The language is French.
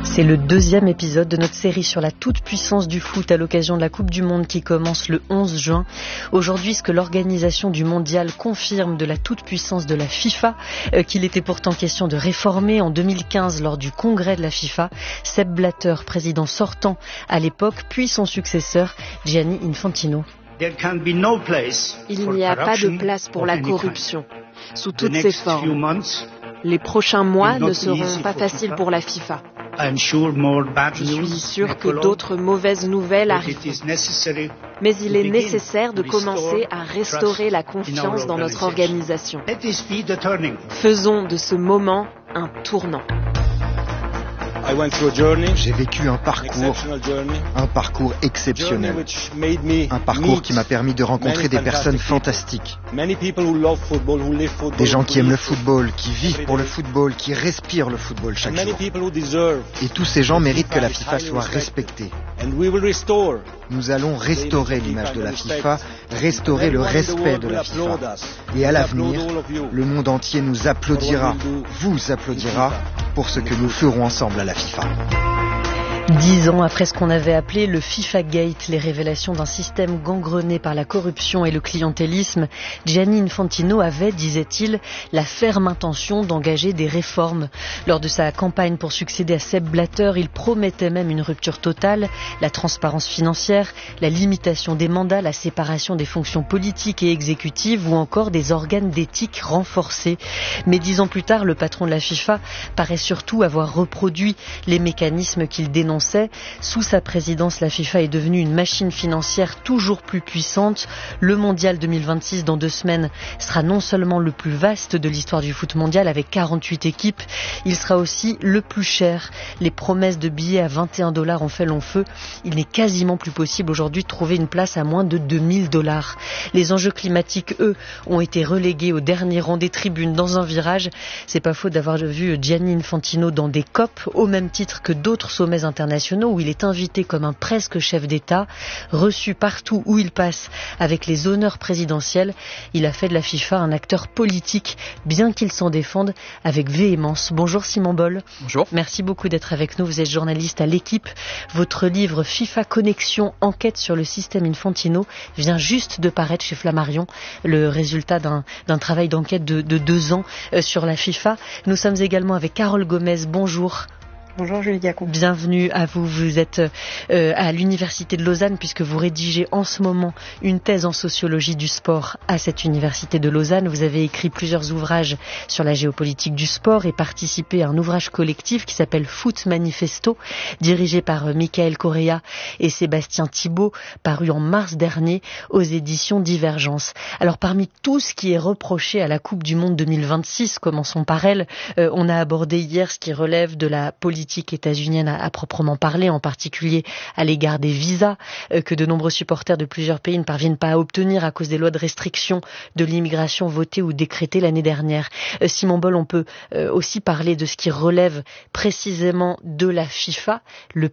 C'est le deuxième épisode de notre série sur la toute-puissance du foot à l'occasion de la Coupe du Monde qui commence le 11 juin. Aujourd'hui, ce que l'organisation du mondial confirme de la toute-puissance de la FIFA, qu'il était pourtant question de réformer en 2015 lors du congrès de la FIFA. Sepp Blatter, président sortant à l'époque, puis son successeur, Gianni Infantino. Il n'y a pas de place pour la corruption, sous toutes ses formes. Les prochains mois ne seront pas faciles pour la FIFA. Je suis sûr que d'autres mauvaises nouvelles arriveront. Mais il est nécessaire de commencer à restaurer la confiance dans notre organisation. Faisons de ce moment un tournant. J'ai vécu un parcours exceptionnel, un parcours qui m'a permis de rencontrer des personnes fantastiques, des gens qui aiment le football, qui vivent pour le football, qui respirent le football chaque jour. Et tous ces gens méritent que la FIFA soit respectée. Nous allons restaurer l'image de la FIFA, restaurer le respect de la FIFA. Et à l'avenir, le monde entier nous applaudira, vous applaudira pour ce que nous ferons ensemble à la FIFA. 10 ans après ce qu'on avait appelé le FIFA Gate, les révélations d'un système gangrené par la corruption et le clientélisme, Gianni Infantino avait, disait-il, la ferme intention d'engager des réformes. Lors de sa campagne pour succéder à Sepp Blatter, il promettait même une rupture totale, la transparence financière, la limitation des mandats, la séparation des fonctions politiques et exécutives ou encore des organes d'éthique renforcés. Mais 10 ans plus tard, le patron de la FIFA paraît surtout avoir reproduit les mécanismes qu'il dénonçait. Sous sa présidence, la FIFA est devenue une machine financière toujours plus puissante. Le mondial 2026, dans 2 semaines, sera non seulement le plus vaste de l'histoire du foot mondial avec 48 équipes, il sera aussi le plus cher. Les promesses de billets à $21 ont fait long feu. Il n'est quasiment plus possible aujourd'hui de trouver une place à moins de $2000. Les enjeux climatiques, eux, ont été relégués au dernier rang des tribunes dans un virage. C'est pas faux d'avoir vu Gianni Infantino dans des COP, au même titre que d'autres sommets internationaux où il est invité comme un presque chef d'État, reçu partout où il passe avec les honneurs présidentiels. Il a fait de la FIFA un acteur politique, bien qu'il s'en défende avec véhémence. Bonjour Simon Boll. Bonjour. Merci beaucoup d'être avec nous. Vous êtes journaliste à l'Équipe. Votre livre FIFA Connexion, enquête sur le système Infantino, vient juste de paraître chez Flammarion, le résultat d'un travail d'enquête de 2 ans sur la FIFA. Nous sommes également avec Carole Gomez. Bonjour. Bonjour Julie Gacon. Bienvenue à vous. Vous êtes à l'Université de Lausanne puisque vous rédigez en ce moment une thèse en sociologie du sport à cette Université de Lausanne. Vous avez écrit plusieurs ouvrages sur la géopolitique du sport et participé à un ouvrage collectif qui s'appelle Foot Manifesto, dirigé par Michael Correa et Sébastien Thibault, paru en mars dernier aux éditions Divergence. Alors parmi tout ce qui est reproché à la Coupe du Monde 2026, commençons par elle, on a abordé hier ce qui relève de la politique états-unienne à proprement parler, en particulier à l'égard des visas que de nombreux supporters de plusieurs pays ne parviennent pas à obtenir à cause des lois de restriction de l'immigration votées ou décrétées l'année dernière. Simon Boll, on peut aussi parler de ce qui relève précisément de la FIFA, le